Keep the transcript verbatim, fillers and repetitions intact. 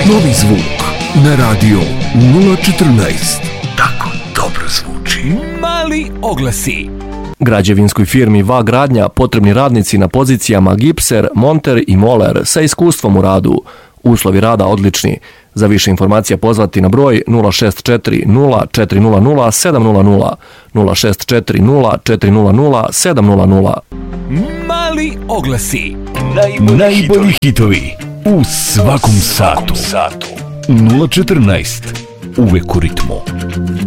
Novi zvuk na radio nula četrnaest. Tako dobro zvuči. Mali oglasi. Građevinskoj firmi Va Gradnja potrebni radnici na pozicijama gipser, monter i moler sa iskustvom u radu. Uslovi rada odlični. Za više informacija pozvati na broj nula šest četiri nula četiri nula nula sedam nula nula, nula šest četiri nula četiri nula nula sedam nula nula. Mali oglasi. Najbolji, Najbolji hitovi u svakom satu. nula četrnaest. Uvek u ritmu.